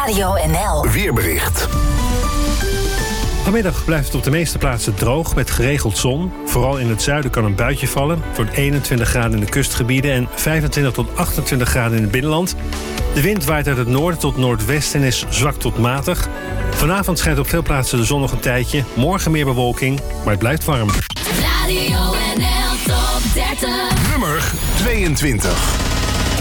Radio NL. Weerbericht. Vanmiddag blijft het op de meeste plaatsen droog met geregeld zon. Vooral in het zuiden kan een buitje vallen. Het wordt 21 graden in de kustgebieden en 25 tot 28 graden in het binnenland. De wind waait uit het noorden tot noordwesten en is zwak tot matig. Vanavond schijnt op veel plaatsen de zon nog een tijdje. Morgen meer bewolking, maar het blijft warm. Radio NL Top 30. Nummer 22.